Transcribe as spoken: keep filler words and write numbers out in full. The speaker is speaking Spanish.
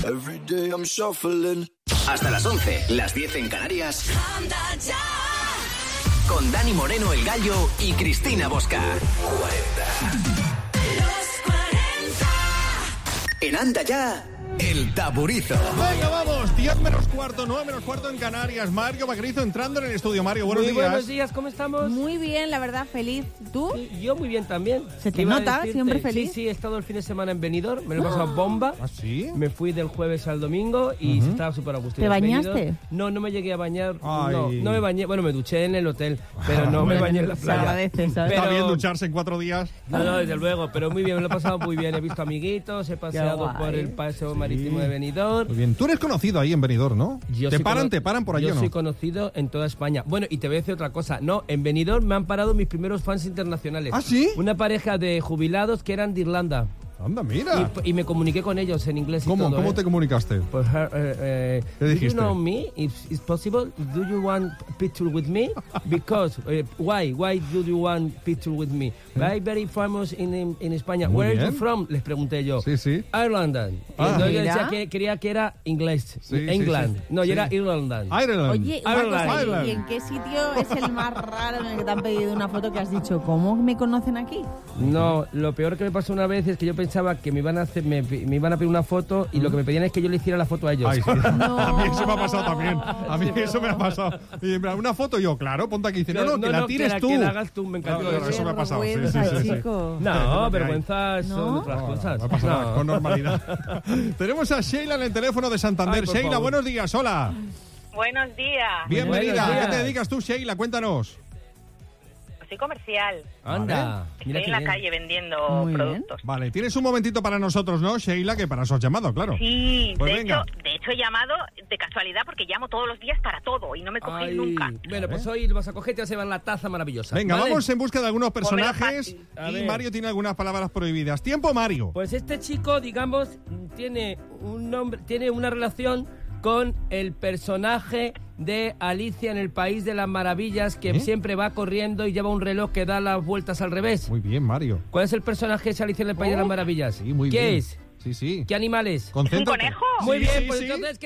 Every day I'm shuffling. Hasta las once, las diez en Canarias. Con Dani Moreno, el Gallo, y Cristina Bosca. cuarenta. Los cuarenta. En Anda Ya, el Taburizo. Venga, vamos, diez menos cuarto, nueve menos cuarto en Canarias. Mario Vaquerizo entrando en el estudio. Mario, buenos muy días. Buenos días, ¿cómo estamos? Muy bien, la verdad, feliz. ¿Tú? Sí, yo muy bien también. Se te Iba a nota, decirte, siempre feliz. Sí, sí, he estado el fin de semana en Benidorm, me lo he pasado bomba. ¿Ah, sí? Me fui del jueves al domingo y Uh-huh. estaba súper a gusto. ¿Te bañaste? No, no me llegué a bañar. Ay. No, no me bañé. Bueno, me duché en el hotel, pero no Bueno, me bañé en la se playa. agradece, ¿sabes? Está Pero- bien ducharse en cuatro días. No, no, desde luego, pero muy bien, me lo he pasado muy bien. He visto amiguitos, he paseado guay. por el paseo marítimo de Benidorm. Muy bien. Tú eres conocido ahí en Benidorm, ¿no? Yo ¿Te soy paran, cono- te paran por allí Yo o no? soy conocido en toda España. Bueno, y te voy a decir otra cosa. No, en Benidorm me han parado mis primeros fans internacionales. ¿Ah, sí? Una pareja de jubilados que eran de Irlanda. Anda, mira. Y, y me comuniqué con ellos en inglés y ¿Cómo, todo, ¿cómo ¿eh? te comunicaste? Pues, eh, eh, ¿Qué do dijiste? you know me? If it's possible, do you want picture with me? Because, eh, why? Why do you want picture with me? I'm very famous in, in, in España. Muy Where are bien. you from? Les pregunté yo. Sí, sí. Ireland. Ah. Y entonces yo Mira. decía que quería que era inglés. Sí, sí, England. sí. No, Sí. yo era Ireland. Ireland. Oye, una Ireland. cosa, Ireland. ¿y en qué sitio es el más raro en el que te han pedido una foto que has dicho, ¿cómo me conocen aquí? No, lo peor que me pasó una vez es que yo pensaba que me iban a hacer, me, me iban a pedir una foto y lo que me pedían es que yo le hiciera la foto a ellos. Ay, sí. No. A mí eso me ha pasado también. A mí eso me ha pasado. Y en plan, una foto yo, claro, ponte aquí. Dice, no, no, que la tires que tú. Que la hagas tú, me encantó. Claro, claro, eso me ha pasado. Sí, sí, Vergüenza, sí, sí. chico. No, vergüenza son ¿No? otras No, cosas. no, no pasa nada, No. con normalidad. Tenemos a Sheila en el teléfono de Santander. Ay, por Sheila, favor. buenos días, hola. Buenos días. Bienvenida. Buenos ¿A días. qué te dedicas tú, Sheila? Cuéntanos. Soy comercial. Anda. Estoy Mira en qué la bien. calle vendiendo Muy bien. productos. Vale, tienes un momentito para nosotros, ¿no, Sheila? Que para eso has llamado, claro. Sí, Pues de, venga. hecho, de hecho he llamado de casualidad porque llamo todos los días para todo y no me cogéis Ay, nunca. Bueno, pues hoy vas a coger y te vas a llevar la taza maravillosa. Venga, ¿vale? vamos en busca de algunos Pónmelo personajes. fácil. A Y ver. Mario tiene algunas palabras prohibidas. Tiempo, Mario. Pues este chico, digamos, tiene un nombre, tiene una relación con el personaje de Alicia en el País de las Maravillas, que ¿Eh? siempre va corriendo y lleva un reloj que da las vueltas al revés. Muy bien, Mario. ¿Cuál es el personaje de Alicia en el País de las Maravillas? Sí, muy ¿Qué bien. es? Sí, sí. ¿Qué animal es? ¿Un Concéntrate. conejo? Muy Sí, bien, sí, pues sí. entonces, ¿qué